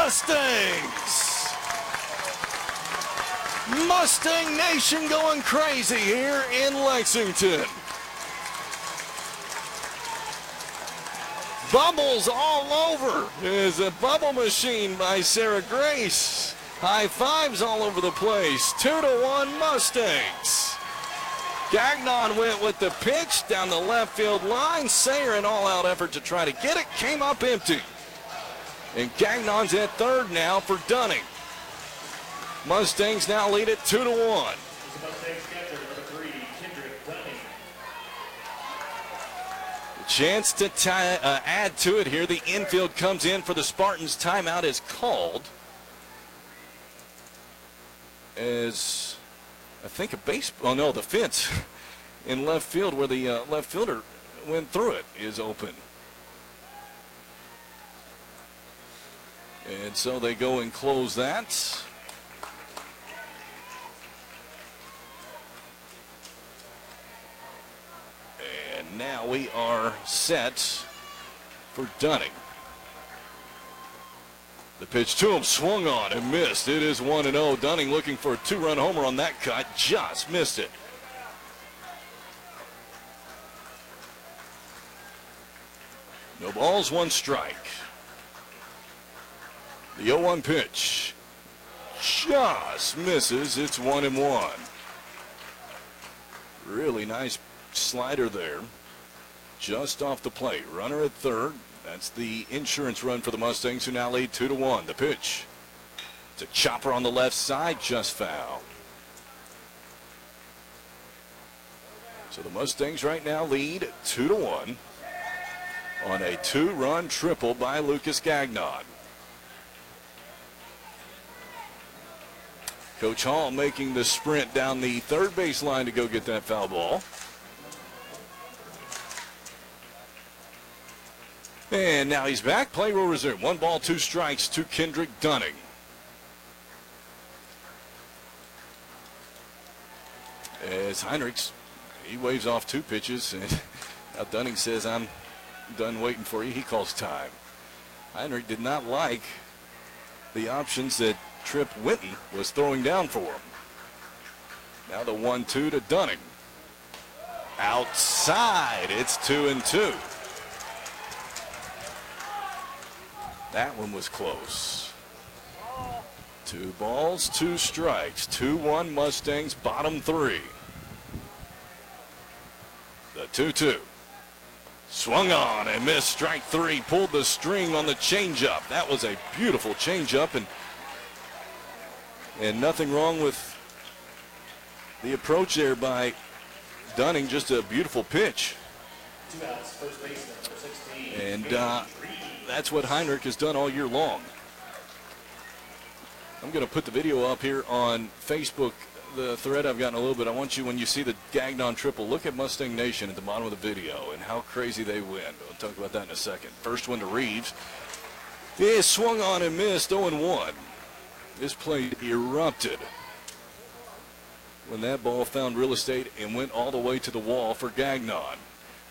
Mustangs. Mustang Nation going crazy here in Lexington. Bubbles all over. There's a bubble machine by Sarah Grace. High fives all over the place. 2-1 Mustangs. Gagnon went with the pitch down the left field line. Sayer, an all-out effort to try to get it, came up empty. And Gagnon's at third now for Dunning. Mustangs now lead it 2-1. Chance to add to it here. The infield comes in for the Spartans. Timeout is called. As I think the fence in left field where the left fielder went through it is open. And so they go and close that. And now we are set for Dunning. The pitch to him, swung on and missed. It is 1-0. Dunning looking for a two-run homer on that cut. Just missed it. No balls, one strike. The 0-1 pitch just misses. It's 1-1. Really nice slider there. Just off the plate. Runner at third. That's the insurance run for the Mustangs, who now lead 2-1. The pitch. It's a chopper on the left side, just foul. So the Mustangs right now lead 2-1 on a two-run triple by Lucas Gagnon. Coach Hall making the sprint down the third base line to go get that foul ball. And now he's back. Play will resume. 1 ball, 2 strikes to Kendrick Dunning. As Heinrichs, he waves off 2 pitches. And now Dunning says, I'm done waiting for you. He calls time. Heinrich did not like the options that Tripp Winton was throwing down for him. Now the 1-2 to Dunning. Outside. It's 2-2. That one was close. 2 balls, 2 strikes. 2-1 Mustangs, bottom 3. The 2-2. Swung on and missed. Strike 3. Pulled the string on the changeup. That was a beautiful changeup, and nothing wrong with the approach there by Dunning. Just a beautiful pitch. 2 outs, first baseman, number 16. And that's what Heinrich has done all year long. I'm going to put the video up here on Facebook, the thread I've gotten a little bit. I want you, when you see the Gagnon triple, look at Mustang Nation at the bottom of the video and how crazy they win. We'll talk about that in a second. First one to Reeves. Yeah, swung on and missed, 0-1. This play erupted when that ball found real estate and went all the way to the wall for Gagnon.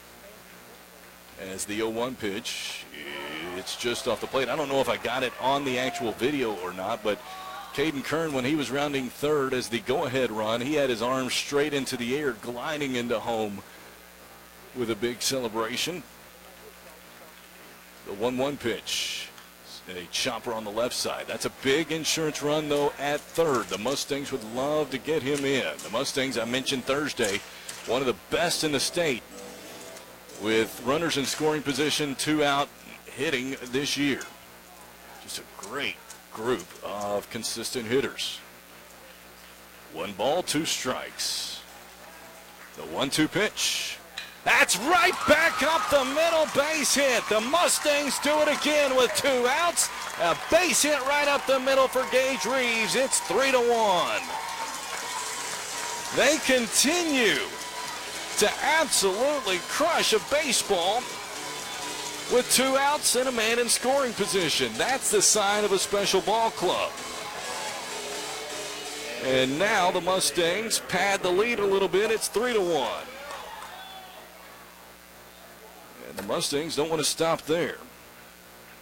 As the 0-1 pitch, it's just off the plate. I don't know if I got it on the actual video or not, but Caden Kern, when he was rounding third as the go-ahead run, he had his arms straight into the air, gliding into home with a big celebration. The 1-1 pitch, a chopper on the left side. That's a big insurance run, though, at third. The Mustangs would love to get him in. The Mustangs, I mentioned Thursday, one of the best in the state, with runners in scoring position, 2 out, hitting this year. Just a great group of consistent hitters. 1 ball, 2 strikes. The 1-2 pitch. That's right back up the middle, base hit. The Mustangs do it again with 2 outs. A base hit right up the middle for Gage Reeves. It's 3-1. They continue to absolutely crush a baseball with 2 outs and a man in scoring position. That's the sign of a special ball club. And now the Mustangs pad the lead a little bit. It's 3-1. And the Mustangs don't want to stop there.